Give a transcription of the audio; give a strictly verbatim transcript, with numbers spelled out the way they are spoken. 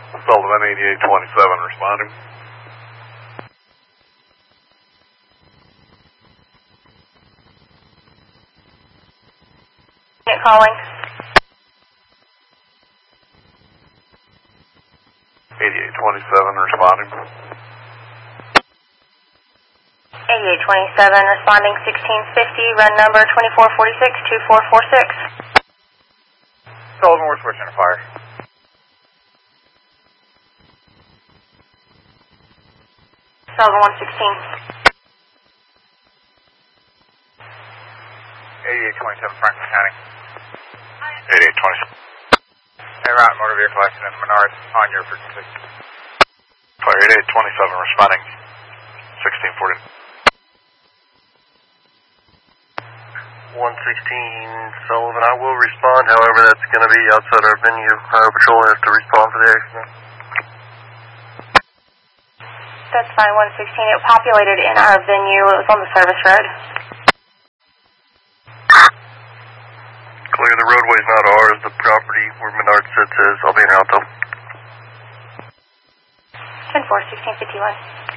Sullivan eighty-eight twenty-seven responding. Unit calling. eighty-eight twenty-seven responding. eighty-eight twenty-seven responding sixteen fifty, run number twenty-four forty-six, two four four six. Sullivan, we're switching to fire. Sullivan one sixteen. eighty-eight twenty-seven, Franklin County. eighty-eight twenty-seven. Hey, route motor vehicle accident, Menard, on your frequency. Fire eighty-eight twenty-seven responding sixteen forty. one sixteen Sullivan, I will respond, however that's going to be outside our venue. Highway Patrol will have to respond for the accident. That's fine, one sixteen. It populated in our venue. It was on the service road. Clear, the roadway's not ours. The property where Menard sits is. I'll be in Alto. ten four, sixteen fifty-one.